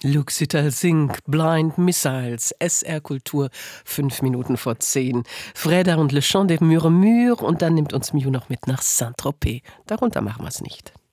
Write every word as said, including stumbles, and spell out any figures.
Luke Sitter singt Blind Missiles, S R Kultur, fünf Minuten vor zehn. Freda und Le Chant des Murmures und dann nimmt uns Miu noch mit nach Saint-Tropez. Darunter machen wir es nicht.